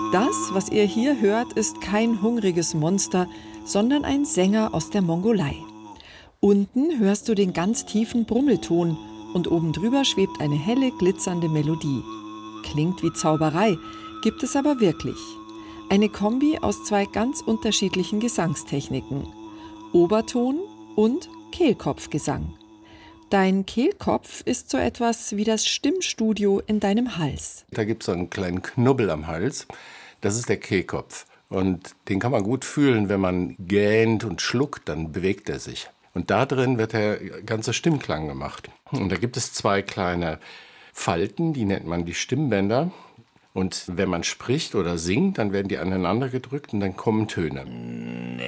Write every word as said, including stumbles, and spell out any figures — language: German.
Das, was ihr hier hört, ist kein hungriges Monster, sondern ein Sänger aus der Mongolei. Unten hörst du den ganz tiefen Brummelton und oben drüber schwebt eine helle, glitzernde Melodie. Klingt wie Zauberei, gibt es aber wirklich. Eine Kombi aus zwei ganz unterschiedlichen Gesangstechniken: Oberton und Kehlkopfgesang. Dein Kehlkopf ist so etwas wie das Stimmstudio in deinem Hals. Da gibt es so einen kleinen Knubbel am Hals. Das ist der Kehlkopf. Und den kann man gut fühlen, wenn man gähnt und schluckt, dann bewegt er sich. Und da drin wird der ganze Stimmklang gemacht. Und da gibt es zwei kleine Falten, die nennt man die Stimmbänder. Und wenn man spricht oder singt, dann werden die aneinander gedrückt und dann kommen Töne.